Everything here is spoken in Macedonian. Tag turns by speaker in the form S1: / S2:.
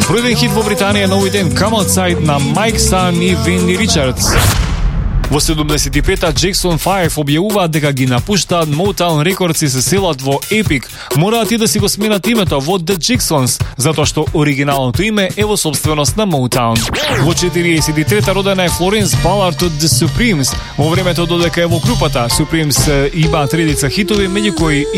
S1: Број хит во Британија на овој ден Come Outside на Майк Сан и Винни Ричардс. Во 75-та Jackson 5 објавуваат дека ги напуштаат Motown Records и се селат во Epic. Мораат и да си го сменат името во The Jacksons, затоа што оригиналното име е во собственост на Motown. Во 43-та родена е Флоренс Балард од The Supremes. Во времето додека е во групата, Supremes имаат редица хитови, меѓу кои